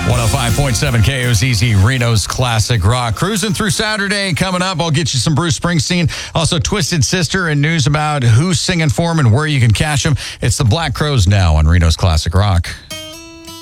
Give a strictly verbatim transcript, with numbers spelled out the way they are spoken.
one oh five point seven K O Z Z, Reno's Classic Rock. Cruising through Saturday. Coming up, I'll get you some Bruce Springsteen. Also, Twisted Sister and news about who's singing for him and where you can catch him. It's the Black Crowes now on Reno's Classic Rock.